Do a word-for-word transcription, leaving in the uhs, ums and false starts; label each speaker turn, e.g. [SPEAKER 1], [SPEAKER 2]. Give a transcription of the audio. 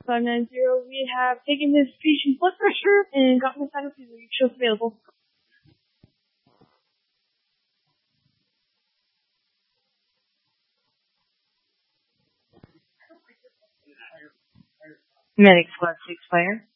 [SPEAKER 1] five nine zero, we have taken this patient's blood pressure and gotten the final fever. Shows available.
[SPEAKER 2] Medic Squad six Fire.